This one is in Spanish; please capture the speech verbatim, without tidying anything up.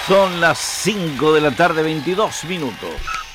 Son las cinco de la tarde, veintidós minutos.